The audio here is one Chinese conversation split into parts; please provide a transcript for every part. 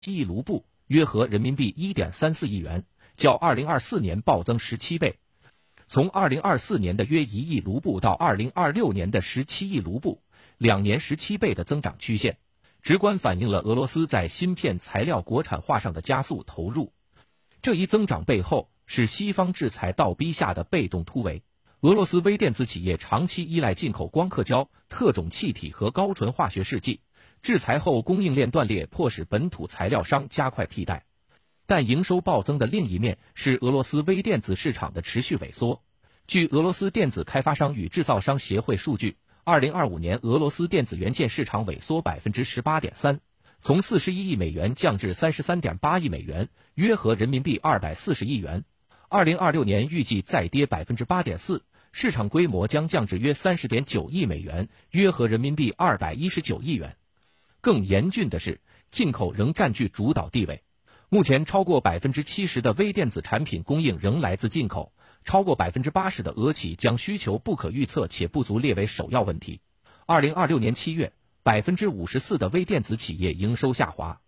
亿卢布，约合人民币1.34亿元，较2024年暴增17倍。从2024年的约1亿卢布到2026年的17亿卢布，2年17倍的增长曲线，直观反映了俄罗斯在芯片材料国产化上的加速投入。这一增长背后是西方制裁倒逼下的被动突围。俄罗斯微电子企业长期依赖进口光刻胶、特种气体和高纯化学试剂，制裁后供应链断裂，迫使本土材料商加快替代。但营收暴增的另一面是俄罗斯微电子市场的持续萎缩。据俄罗斯电子开发商与制造商协会数据，2025年俄罗斯电子元件市场萎缩 18.3%， 从41亿美元降至 33.8亿美元，约合人民币240亿元。2026年预计再跌 8.4%， 市场规模将降至约 30.9亿美元，约合人民币219亿元。更严峻的是，进口仍占据主导地位。目前超过 70% 的微电子产品供应仍来自进口，超过 80% 的俄企将需求不可预测且不足列为首要问题。2026年7月 54% 的微电子企业营收下滑，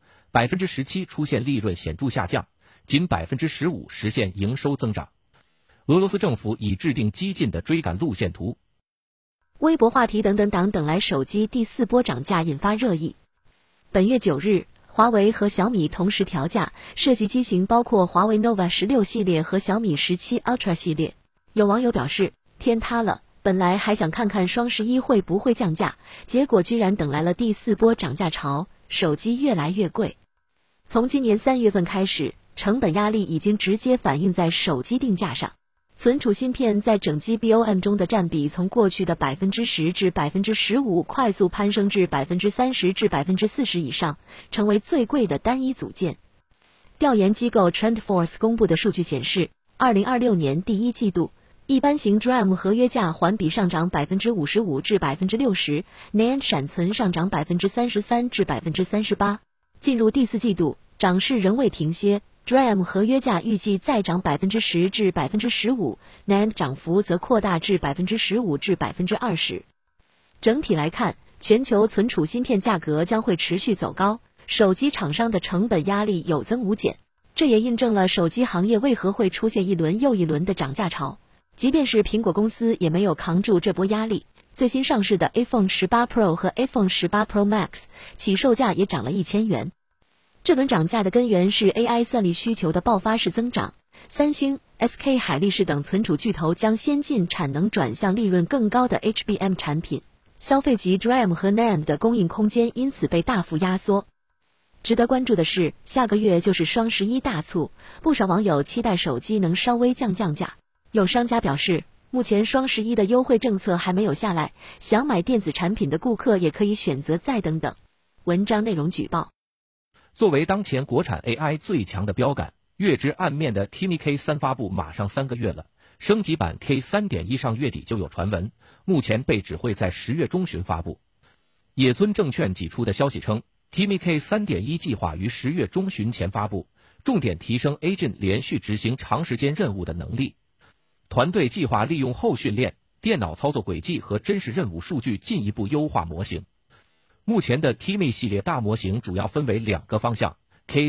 17% 出现利润显著下降，仅 15% 实现营收增长。俄罗斯政府已制定激进的追赶路线图。 微博话题等来手机第4波涨价引发热议。本月9日，华为和小米同时调价，涉及机型包括华为 nova 16系列和小米17 Ultra 系列。有网友表示，天塌了，本来还想看看双11会不会降价，结果居然等来了第4波涨价潮，手机越来越贵。从今年3月份开始，成本压力已经直接反映在手机定价上。存储芯片在整机 BOM 中的占比从过去的 10% 至 15%快速攀升至 30% 至 40% 以上，成为最贵的单一组件。调研机构 TrendForce 公布的数据显示，2026年第一季度，一般型 DRAM 合约价环比上涨 55% 至 60%， NAND 闪存上涨 33% 至 38%。进入第4季度，涨势仍未停歇，DRAM 合约价预计再涨 10% 至 15%， NAND 涨幅则扩大至 15% 至 20%。整体来看，全球存储芯片价格将会持续走高，手机厂商的成本压力有增无减，这也印证了手机行业为何会出现一轮又一轮的涨价潮。即便是苹果公司也没有扛住这波压力，最新上市的 iPhone 18 Pro 和 iPhone 18 Pro Max 起售价也涨了1000元。这轮涨价的根源是 AI 算力需求的爆发式增长，三星、SK 海力士等存储巨头将先进产能转向利润更高的 HBM 产品，消费级 DRAM 和 NAND 的供应空间因此被大幅压缩。值得关注的是，下个月就是双11大促，不少网友期待手机能稍微降价。有商家表示，目前双11的优惠政策还没有下来，想买电子产品的顾客也可以选择再等等。文章内容举报。 作为当前国产 AI 最强的标杆，月之暗面的 Timi K3 发布马上3个月了，升级版 K3.1 上月底就有传闻，目前被指会在10月中旬发布。野村证券挤出的消息称，Timi K3.1 计划于10月中旬前发布，重点提升 Agent 连续执行长时间任务的能力。团队计划利用后训练、电脑操作轨迹和真实任务数据进一步优化模型。目前的 Timi 系列大模型主要分为2个方向，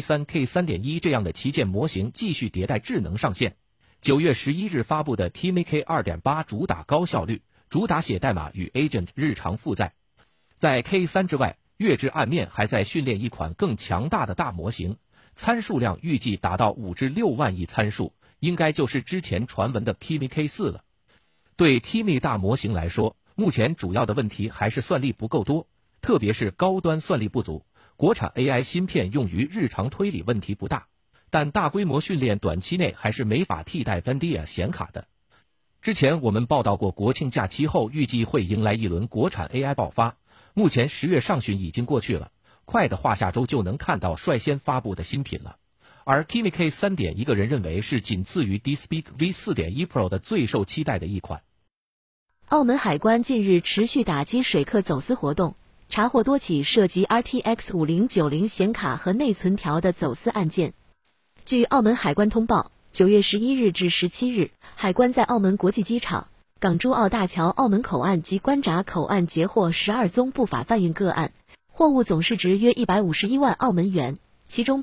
K3、K3.1 这样的旗舰模型继续迭代智能上线。9月11日发布的 Timi K2.8 主打高效率，主打写代码与 Agent 日常负载。在 K3 之外，月之暗面还在训练一款更强大的大模型，参数量预计达到5至6万亿参数，应该就是之前传闻的 Timi K4 了。对 Timi 大模型来说，目前主要的问题还是算力不够多，特别是高端算力不足。国产 AI 芯片用于日常推理问题不大，但大规模训练短期内还是没法替代 NVIDIA 显卡的。之前我们报道过，国庆假期后预计会迎来一轮国产 AI 爆发，目前10月上旬已经过去了，快的话下周就能看到率先发布的新品了。而 Timi K3.1 一个人认为是仅次于 DeepSeek V4.1 Pro 的最受期待的一款。 澳门海关近日持续打击水客走私活动，查获多起涉及 RTX 5090显卡和内存条的走私案件。据澳门海关通报，9月11日至17日，海关在澳门国际机场、港珠澳大桥澳门口岸及关闸口岸截获12宗不法贩运个案，货物总市值约151万澳门元， 其中